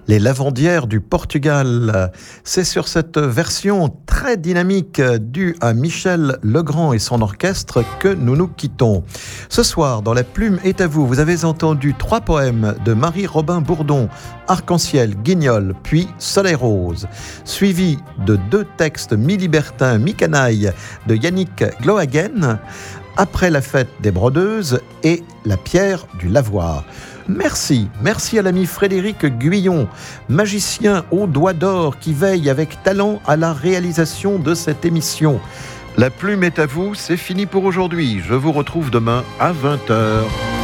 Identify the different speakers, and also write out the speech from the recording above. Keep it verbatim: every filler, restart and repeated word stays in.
Speaker 1: Les lavandières du Portugal. C'est sur cette version très dynamique due à Michel Legrand et son orchestre que nous nous quittons. Ce soir, dans La Plume est à vous, vous avez entendu trois poèmes de Marie-Robin Bourdon, Arc-en-ciel, Guignol, puis Soleil rose, suivi de deux textes mi-libertins, mi-canaille de Yannick Glohagen, Après la fête des brodeuses et La pierre du lavoir. Merci, merci à l'ami Frédéric Guyon, magicien aux doigts d'or qui veille avec talent à la réalisation de cette émission. La Plume est à vous, c'est fini pour aujourd'hui. Je vous retrouve demain à vingt heures.